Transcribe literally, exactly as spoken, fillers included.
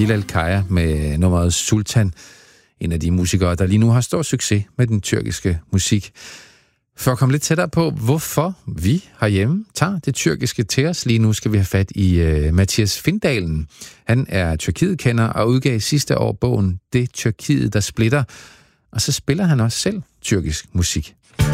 Hilal Kaya med nummeret Sultan, en af de musikere, der lige nu har stor succes med den tyrkiske musik. For at komme lidt tættere på, hvorfor vi herhjemme tager det tyrkiske til os, lige nu skal vi have fat i uh, Mathias Findalen. Han er Tyrkiet-kender og udgav sidste år bogen Det Tyrkiet, der splitter, og så spiller han også selv tyrkisk musik.